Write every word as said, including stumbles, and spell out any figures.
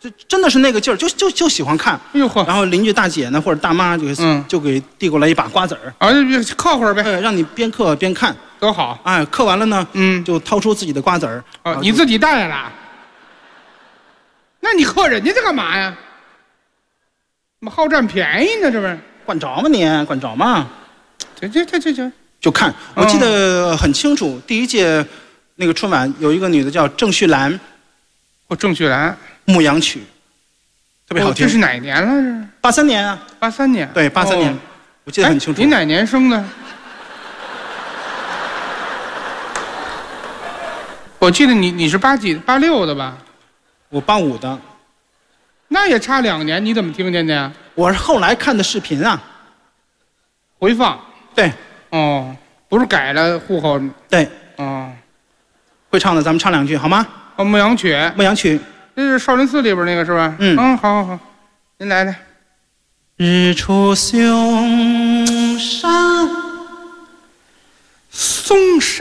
就真的是那个劲儿，就就就喜欢看。 哎呦呵， 然后邻居大姐呢或者大妈就给、 嗯、 就给递过来一把瓜子儿， 啊，嗑会儿呗， 哎，让你边嗑边看， 多好。 哎，嗑完了呢， 嗯， 就掏出自己的瓜子儿。 哦，你自己带来了？那你嗑人家这干嘛呀？怎么好占便宜呢？这不是管着吗你？管着吗？ 这这这这这就看，我记得很清楚，嗯、第一届那个春晚有一个女的叫郑绪岚， 哦，郑绪岚，《 牧羊曲》，特别好听。 哦、这是哪年了？这是八三年啊。 八三年。 对，八三年、哦，我记得很清楚。 你哪年生的？我记得你你是八几八六的吧？ 我八五的。 那也差两年，你怎么听见的呀？ 我是后来看的视频啊， 回放。 对。 哦，不是改了户口。 对。 哦， 会唱的，咱们唱两句好吗？ 哦，牧羊曲。 牧羊曲， 这是少林寺里边那个是吧？ 嗯嗯，好好好，您来来。 日出凶山